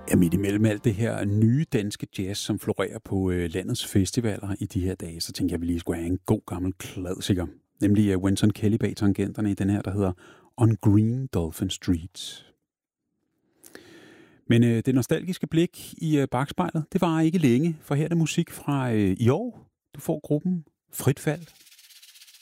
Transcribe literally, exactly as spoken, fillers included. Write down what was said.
Ja, midt imellem alt det her nye danske jazz, som florerer på øh, landets festivaler i de her dage, så tænker jeg, at vi lige skulle have en god gammel klassiker. Nemlig uh, Wynton Kelly bag tangenterne i den her, der hedder On Green Dolphin Street. Men øh, det nostalgiske blik i øh, bakspejlet, det var ikke længe, for her er det musik fra øh, i år. Du får gruppen Frit Fald.